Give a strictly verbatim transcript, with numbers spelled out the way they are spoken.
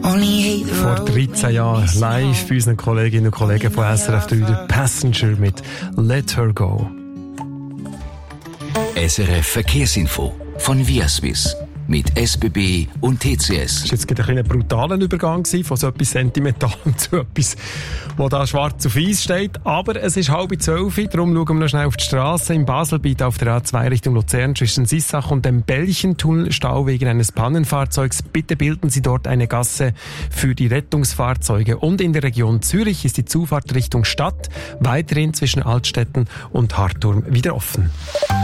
Vor dreizehn Jahren live bei unseren Kolleginnen und Kollegen von S R F drei, der Passenger mit Let Her Go. S R F Verkehrsinfo von Viaswiss mit S B B und T C S. Das war jetzt ein, ein brutaler Übergang von so etwas Sentimentalem zu etwas, wo da schwarz auf Eis steht. Aber es ist halb zwölf, darum schauen wir noch schnell auf die Straße. In Baselbiet auf der A zwei Richtung Luzern zwischen Sissach und dem Belchentunnel Stau wegen eines Pannenfahrzeugs. Bitte bilden Sie dort eine Gasse für die Rettungsfahrzeuge. Und in der Region Zürich ist die Zufahrt Richtung Stadt weiterhin zwischen Altstetten und Harturm wieder offen.